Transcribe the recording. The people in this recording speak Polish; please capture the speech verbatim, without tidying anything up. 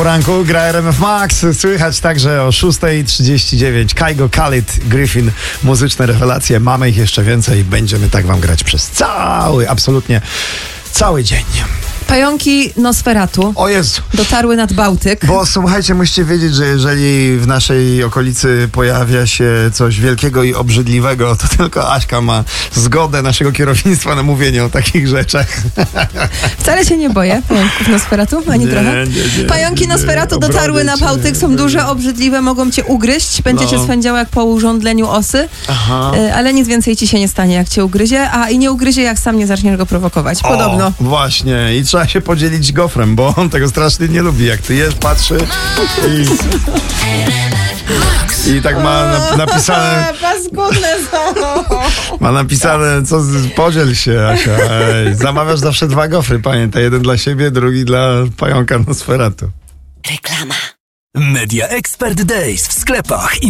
Ranku gra R M F Max, słychać także o szósta trzydzieści dziewięć. Kygo, Khalid, Griffin, muzyczne rewelacje. Mamy ich jeszcze więcej. Będziemy tak wam grać przez cały, absolutnie cały dzień. Pająki Nosferatu O Jezu. dotarły nad Bałtyk. Bo słuchajcie, musicie wiedzieć, że jeżeli w naszej okolicy pojawia się coś wielkiego i obrzydliwego, to tylko Aśka ma zgodę naszego kierownictwa na mówienie o takich rzeczach. Wcale się nie boję pająków Nosferatu, ani Nie, trochę. nie, nie, Pająki nie, nie. Nosferatu dotarły Obronię na cię. Bałtyk, są duże, obrzydliwe, mogą cię ugryźć. Będzie No. cię swędział jak po urządleniu osy, Aha. y, ale nic więcej ci się nie stanie, jak cię ugryzie, a i nie ugryzie, jak sam nie zaczniesz go prowokować. Podobno. O, właśnie. I trzeba się podzielić gofrem, bo on tego strasznie nie lubi. Jak ty jest, patrzy i, i tak ma na, napisane, Paskudne są. ma napisane, co z, podziel się, Asia. Ej, zamawiasz zawsze dwa gofry, pamiętaj. Jeden dla siebie, drugi dla pająka Nosferatu. Reklama. Media Expert Days w sklepach i